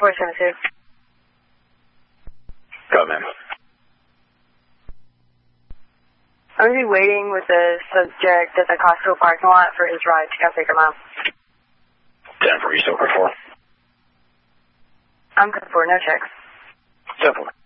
472. Go, man. I'm going to be waiting with the subject at the Costco parking lot for his ride to come pick him up. Denver, you still for 4? I'm good for no checks. 10-4.